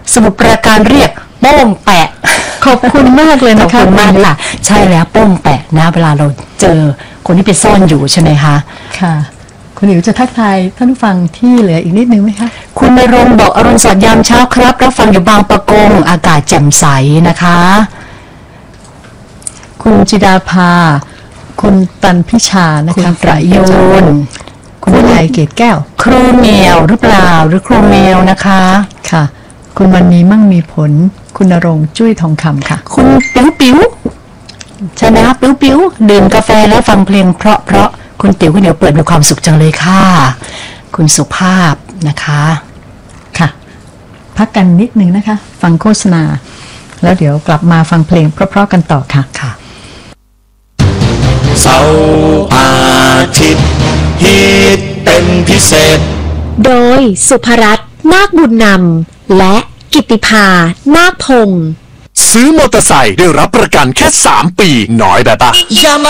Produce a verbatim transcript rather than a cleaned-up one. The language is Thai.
สมุทรปราการเรียกโป้งแปะขอบคุณมากเลยนะคะขอบคุณมากค่ะใช่แล้วโป้งแปะนะเวลาเราเจอคนที่ไปซ่อนอยู่ใช่ไหมคะค่ะคุณอิ๋วจะทักทายท่านผู้ฟังที่เหลืออีกนิดนึงไหมคะคุณณรงค์บอกอรุณสวัสดิ์ยามเช้าครับรับฟังอยู่บางปะกงอากาศแจ่มใสนะคะคุณจิดาภาคุณตันพิชานะคะประยูนคุณนายเกตแก้วครูแมวหรือเปล่าหรือครูแมวนะคะค่ะคุณวันนี้มั่งมีผลคุณณรงค์จุ้ยทองคำค่ะคุณปิ๊วปิ๊วใช่ไหมครับปิ๊วปิ๊วดื่มกาแฟแล้วฟังเพลงเพราะเพราะคุณติ๋วคุณเดี๋ยวเปิดมีความสุขจังเลยค่ะคุณสุภาพนะคะค่ะพักกันนิดนึงนะคะฟังโฆษณาแล้วเดี๋ยวกลับมาฟังเพลงเพราะๆกันต่อค่ะค่ะเสาร์อาทิตย์ฮิตเป็นพิเศษโดยสุภรัตน์นาคบุญนำและกิตติภานาคพงศ์ซื้อมอเตอร์ไซค์ได้รับประกันแค่สามปีน้อยแบบปะ